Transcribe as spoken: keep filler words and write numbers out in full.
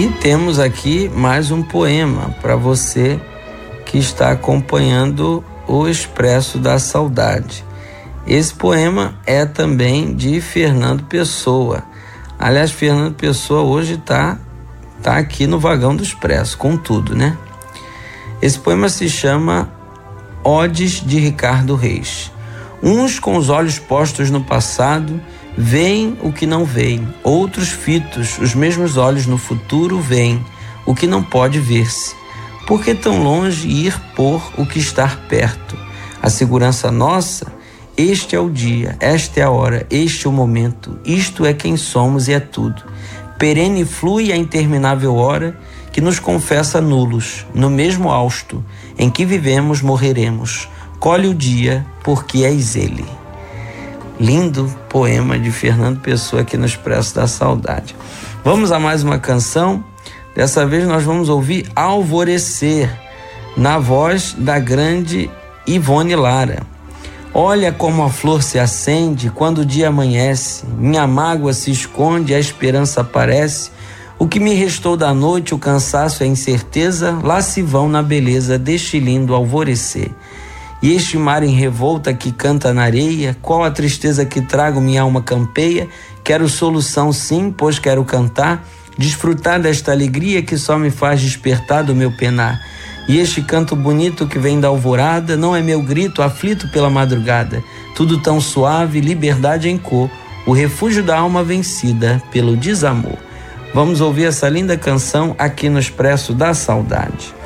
E temos aqui mais um poema para você que está acompanhando o Expresso da Saudade. Esse poema é também de Fernando Pessoa. Aliás, Fernando Pessoa hoje está tá aqui no vagão do Expresso, com tudo, né? Esse poema se chama Odes de Ricardo Reis. Uns com os olhos postos no passado veem o que não veem, outros fitos, os mesmos olhos no futuro veem o que não pode ver-se. Por que tão longe ir por o que estar perto? A segurança nossa, este é o dia, esta é a hora, este é o momento, isto é quem somos e é tudo. Perene flui a interminável hora que nos confessa nulos, no mesmo hausto em que vivemos morreremos. Colhe o dia, porque és ele. Lindo poema de Fernando Pessoa aqui no Expresso da Saudade. Vamos a mais uma canção. Dessa vez nós vamos ouvir Alvorecer, na voz da grande Ivone Lara. Olha como a flor se acende quando o dia amanhece, minha mágoa se esconde, a esperança aparece. O que me restou da noite, o cansaço e a incerteza, lá se vão na beleza deste lindo alvorecer. E este mar em revolta que canta na areia, qual a tristeza que trago, minha alma campeia? Quero solução sim, pois quero cantar, desfrutar desta alegria que só me faz despertar do meu penar. E este canto bonito que vem da alvorada não é meu grito aflito pela madrugada. Tudo tão suave, liberdade em cor, o refúgio da alma vencida pelo desamor. Vamos ouvir essa linda canção aqui no Expresso da Saudade.